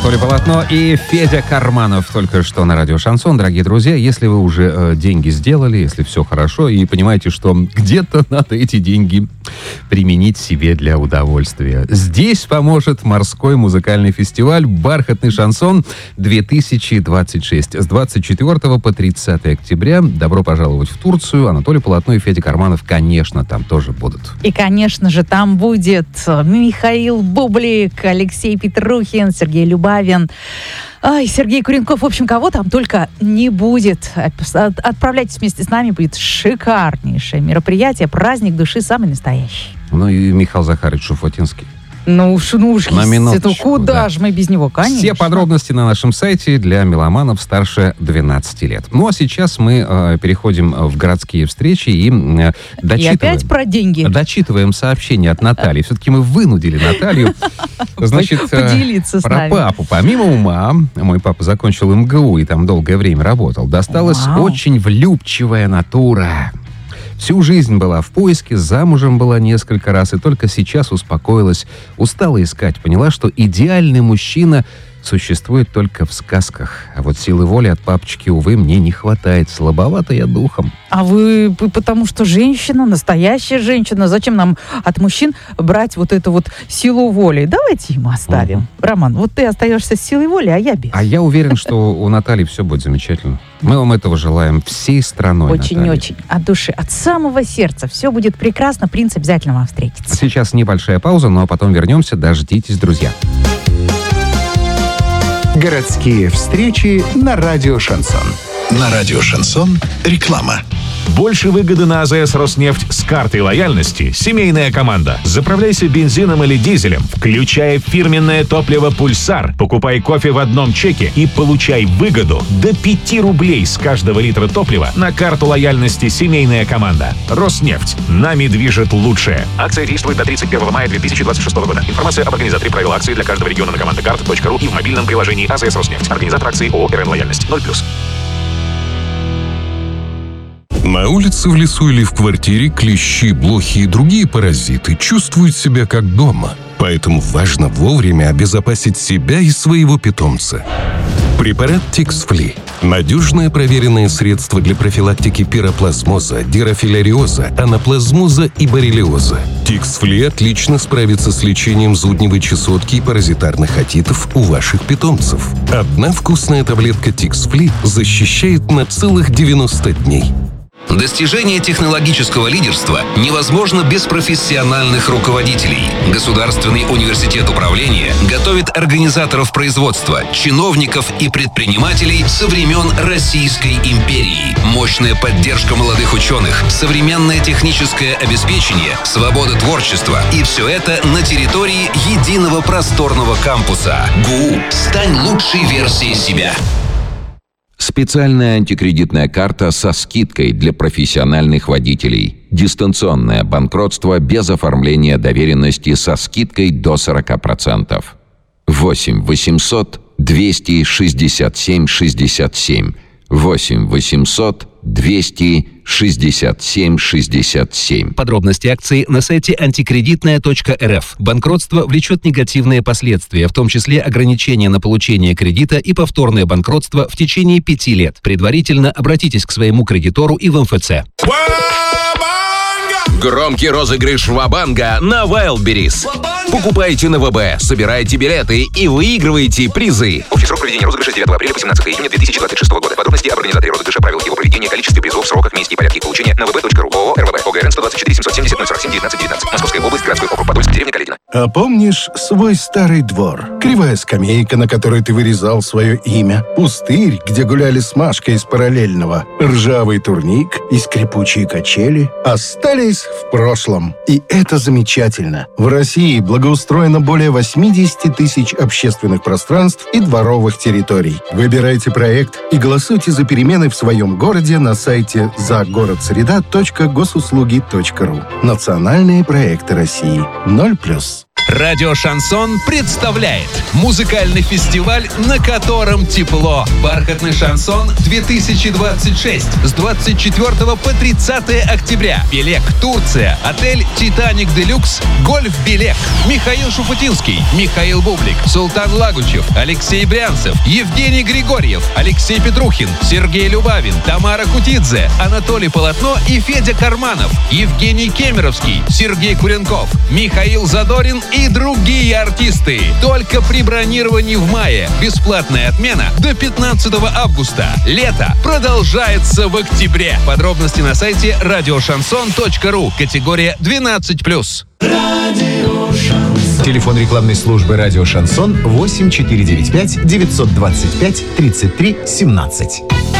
Анатолий Полотно и Федя Карманов только что на радио «Шансон». Дорогие друзья, если вы уже деньги сделали, если все хорошо, и понимаете, что где-то надо эти деньги применить себе для удовольствия, здесь поможет морской музыкальный фестиваль «Бархатный шансон-2026». С 24 по 30 октября. Добро пожаловать в Турцию. Анатолий Полотно и Федя Карманов, конечно, там тоже будут. И, конечно же, там будет Михаил Бублик, Алексей Петрухин, Сергей Любавин, Сергей Куренков. В общем, кого там только не будет. Отправляйтесь вместе с нами, будет шикарнейшее мероприятие, праздник души самый настоящий. Ну и Михаил Захарович Шуфутинский. Ну уж, куда же мы без него, конечно. Все подробности на нашем сайте для меломанов старше 12 лет. Ну а сейчас мы переходим в городские встречи и дочитываем. И опять про деньги. Дочитываем сообщение от Натальи. Все-таки мы вынудили Наталью, значит, поделиться с нами. Про папу. Помимо ума, мой папа закончил МГУ и там долгое время работал. Досталась очень влюбчивая натура. Всю жизнь была в поиске, замужем была несколько раз и только сейчас успокоилась, устала искать, поняла, что идеальный мужчина существует только в сказках. А вот силы воли от папочки, увы, мне не хватает, слабовато я духом. А вы потому что женщина, настоящая женщина, зачем нам от мужчин брать вот эту вот силу воли? Давайте ему оставим. Роман, вот ты остаешься с силой воли, а я без. А я уверен, что у Натальи все будет замечательно. Мы вам этого желаем всей страной, очень-очень от души, от самого сердца. Все будет прекрасно, принц обязательно вам встретится. Сейчас небольшая пауза, но потом вернемся. Дождитесь, друзья. Городские встречи на радио «Шансон». На радио «Шансон» реклама. Больше выгоды на АЗС «Роснефть» с картой лояльности «Семейная команда». Заправляйся бензином или дизелем, включая фирменное топливо «Пульсар». Покупай кофе в одном чеке и получай выгоду до 5 рублей с каждого литра топлива на карту лояльности «Семейная команда». «Роснефть». Нами движет лучшее. Акция действует до 31 мая 2026 года. Информация об организаторе правил акции для каждого региона на командакарт.ру и в мобильном приложении АЗС «Роснефть». Организатор акции ООО «РН Лояльность». 0+. На улице, в лесу или в квартире клещи, блохи и другие паразиты чувствуют себя как дома. Поэтому важно вовремя обезопасить себя и своего питомца. Препарат Тикс-Фли – надежное проверенное средство для профилактики пироплазмоза, дирофиляриоза, анаплазмоза и боррелиоза. Тикс-Фли отлично справится с лечением зудневой чесотки и паразитарных отитов у ваших питомцев. Одна вкусная таблетка Тикс-Фли защищает на целых 90 дней. Достижение технологического лидерства невозможно без профессиональных руководителей. Государственный университет управления готовит организаторов производства, чиновников и предпринимателей со времен Российской империи. Мощная поддержка молодых ученых, современное техническое обеспечение, свобода творчества. И все это на территории единого просторного кампуса. ГУ. Стань лучшей версией себя. Специальная антикредитная карта со скидкой для профессиональных водителей. Дистанционное банкротство без оформления доверенности со скидкой до 40%. 8 800 267 67. 8 800 267 67. Подробности акции на сайте антикредитная.рф. Банкротство влечет негативные последствия, в том числе ограничения на получение кредита и повторное банкротство в течение 5 лет. Предварительно обратитесь к своему кредитору и в МФЦ. Громкий розыгрыш Ва-банга на Wildberries. Покупайте на ВБ, собирайте билеты и выигрывайте призы. Общий срок проведения розыгрыша с 9 апреля по 17 июня 2026 года. Подробности об организаторе розыгрыша, правилах его проведения, количестве призов, сроках, месте и порядке их получения на vb.ru. ООО «РВБ». ОГРН 124 770 047 19 19. Московская область, городской округ Подольск, деревня Каледино. А помнишь свой старый двор? Кривая скамейка, на которой ты вырезал свое имя. Пустырь, где гуляли с Машкой из параллельного. Ржавый турник и скрипучие качели остались в прошлом. И это замечательно. В России благоустроено более 80 тысяч общественных пространств и дворовых территорий. Выбирайте проект и голосуйте за перемены в своем городе на сайте загородсреда.госуслуги.ру. Национальные проекты России. 0+. Радио «Шансон» представляет музыкальный фестиваль, на котором тепло. «Бархатный шансон 2026» с 24 по 30 октября. Белек, Турция. Отель «Титаник Делюкс», «Гольф Белек». Михаил Шуфутинский, Михаил Бублик, Султан Лагучев, Алексей Брянцев, Евгений Григорьев, Алексей Петрухин, Сергей Любавин, Тамара Кутидзе, Анатолий Полотно и Федя Карманов, Евгений Кемеровский, Сергей Куренков, Михаил Задорин и другие артисты. Только при бронировании в мае. Бесплатная отмена до 15 августа. Лето продолжается в октябре. Подробности на сайте radioshanson.ru. Категория 12+. Телефон рекламной службы «Радио Шансон» 8495 925 33 17.